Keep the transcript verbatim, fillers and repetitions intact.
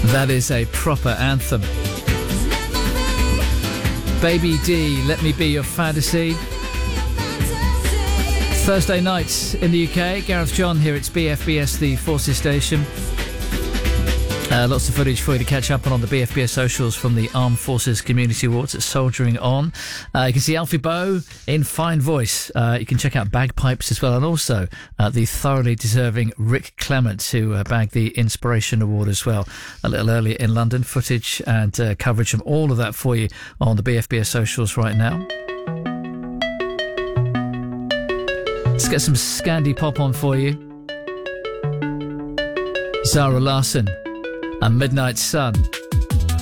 That is a proper anthem. Baby D, Let Me Be Your Fantasy. Thursday nights in the U K. Gareth John here. It's B F B S, the Forces station. Uh, lots of footage for you to catch up on on the B F B S socials from the Armed Forces Community Awards at Soldiering On. Uh, you can see Alfie Boe in fine voice. Uh, you can check out Bagpipes as well, and also uh, the thoroughly deserving Rick Clement, who uh, bagged the Inspiration Award as well a little earlier in London. Footage and uh, coverage from all of that for you on the B F B S socials right now. Let's get some Scandi pop on for you. Zara Larsson and Midnight Sun.